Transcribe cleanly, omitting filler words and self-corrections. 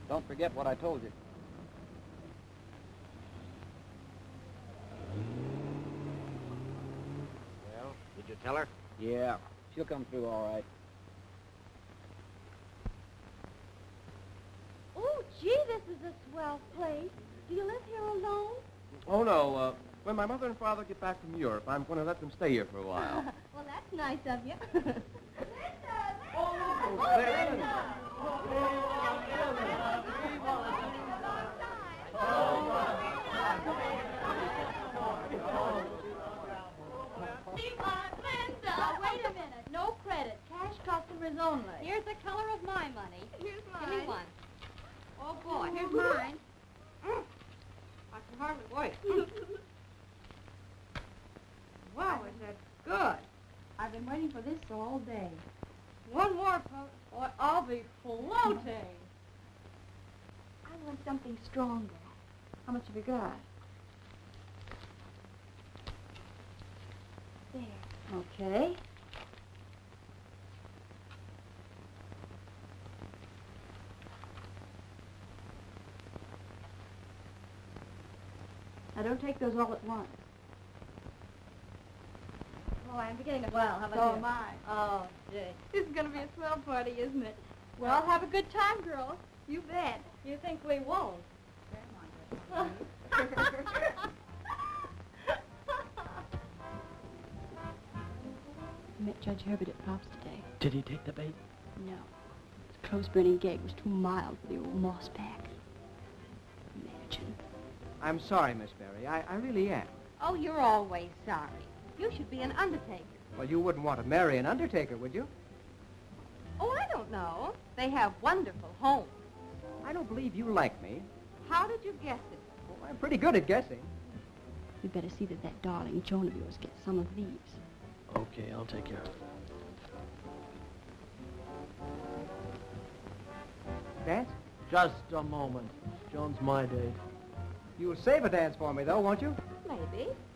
Don't forget what I told you. Well, did you tell her? Yeah, she'll come through all right. Oh, gee, this is a swell place. Do you live here alone? Oh, no. When my mother and father get back from Europe, I'm going to let them stay here for a while. Well, that's nice of you. Now, wait a minute. No credit. Cash customers only. Here's the color of my money. Here's Give me one. Oh, boy, here's mine. I can hardly wait. Wow, is that good? I've been waiting for this all day. One more, folks. Boy, I'll be floating. I want something stronger. How much have you got? There. Okay. Now, don't take those all at once. Oh, I'm beginning to... Well, how about so you? am I. Oh, gee. This is going to be a swell party, isn't it? Well, I'll have a good time, girls. You bet. You think we won't? I met Judge Herbert at Pop's today. Did he take the bait? No. His close-burning gag was too mild for the old mossback. Imagine. I'm sorry, Miss Berry. I really am. Oh, you're always sorry. You should be an undertaker. Well, you wouldn't want to marry an undertaker, would you? Oh, I don't know. They have wonderful homes. I don't believe you like me. How did you guess it? Well, I'm pretty good at guessing. You'd better see that that darling Joan of yours gets some of these. Okay, I'll take care of it. Dance? Just a moment. Joan's my date. You'll save a dance for me, though, won't you? Maybe.